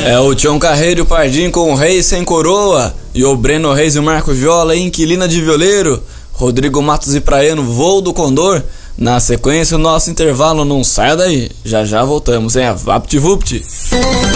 É o Tião Carreiro e o Pardinho com o Rei Sem Coroa. E o Breno Reis e o Marco Viola, Inquilina de Violeiro. Rodrigo Matos e Praiano, Voo do Condor. Na sequência, o nosso intervalo, não saia daí. Já já voltamos, hein? Vapt-vupt.